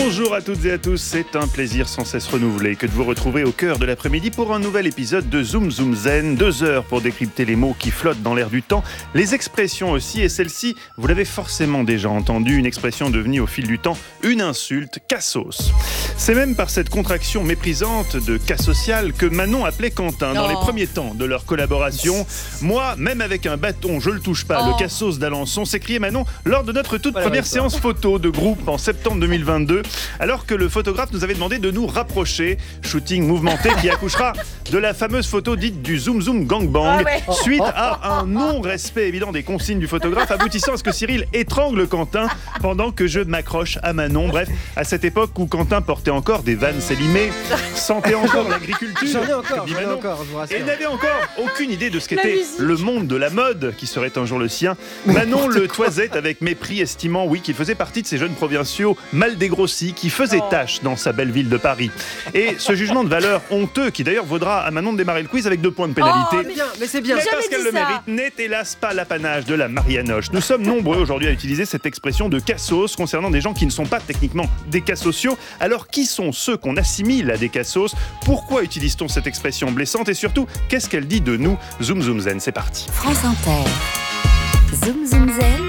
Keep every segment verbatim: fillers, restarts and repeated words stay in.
Bonjour à toutes et à tous, c'est un plaisir sans cesse renouvelé que de vous retrouver au cœur de l'après-midi pour un nouvel épisode de Zoom Zoom Zen. Deux heures pour décrypter les mots qui flottent dans l'air du temps, les expressions aussi, et celle-ci, vous l'avez forcément déjà entendue, une expression devenue au fil du temps une insulte, cassos. C'est même par cette contraction méprisante de cas social que Manon appelait Quentin dans Oh. les premiers temps de leur collaboration. Moi, même avec un bâton, je le touche pas, Oh. le cassos d'Alençon, s'écriait Manon lors de notre toute Voilà, première ouais, ça. séance photo de groupe en septembre deux mille vingt-deux. Alors que le photographe nous avait demandé de nous rapprocher, shooting mouvementé qui accouchera de la fameuse photo dite du Zoom Zoom Gangbang, Ah ouais. suite à un non-respect évident des consignes du photographe, aboutissant à ce que Cyril étrangle Quentin pendant que je m'accroche à Manon. Bref, à cette époque où Quentin portait encore des vannes élimées, sentait encore l'agriculture, J'en ai encore, dit j'en ai Manon, encore, je vous rassure. et n'avait encore aucune idée de ce La qu'était musique. le monde de la mode qui serait un jour le sien. Manon le toisait avec mépris, estimant, oui, qu'il faisait partie de ces jeunes provinciaux mal dégrossis qui faisaient Oh. tâche dans sa belle ville de Paris. Et ce jugement de valeur honteux, qui d'ailleurs vaudra à Manon de démarrer le quiz avec deux points de pénalité. Oh, C'est bien, mais c'est bien. Mais Jamais parce qu'elle dit le ça. mérite, n'est hélas pas l'apanage de la Marianoche. Nous sommes nombreux aujourd'hui à utiliser cette expression de cassos concernant des gens qui ne sont pas techniquement des cas sociaux. Alors qui sont ceux qu'on assimile à des cassos? Pourquoi utilise-t-on cette expression blessante? Et surtout, qu'est-ce qu'elle dit de nous? Zoom Zoom Zen, c'est parti. France Inter. Zoom Zoom Zen.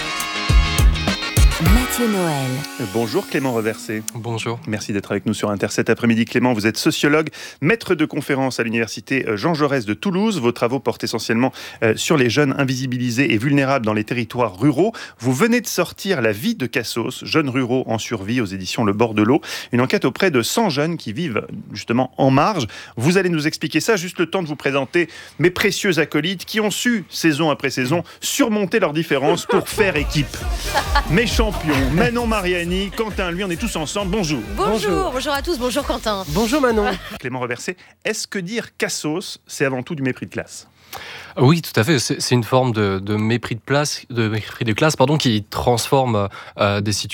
Mathieu Noël. Bonjour Clément Reversé. Bonjour. Merci d'être avec nous sur Inter cet après-midi. Clément, vous êtes sociologue, maître de conférences à l'université Jean Jaurès de Toulouse. Vos travaux portent essentiellement euh, sur les jeunes invisibilisés et vulnérables dans les territoires ruraux. Vous venez de sortir La vie de Cassos, jeunes ruraux en survie aux éditions Le Bord de l'eau. Une enquête auprès de cent jeunes qui vivent justement en marge. Vous allez nous expliquer ça, juste le temps de vous présenter mes précieux acolytes qui ont su, saison après saison, surmonter leurs différences pour faire équipe. Mes champions, Manon Mariani, Quentin, lui, on est tous ensemble. Bonjour. Bonjour, Bonjour. bonjour à tous, bonjour Quentin. Bonjour Manon. Clément Reversé, est-ce que dire cassos, c'est avant tout du mépris de classe? Oui, tout à fait. C'est c'est une forme de, de mépris de place, de mépris de classe, pardon, qui transforme euh, des situations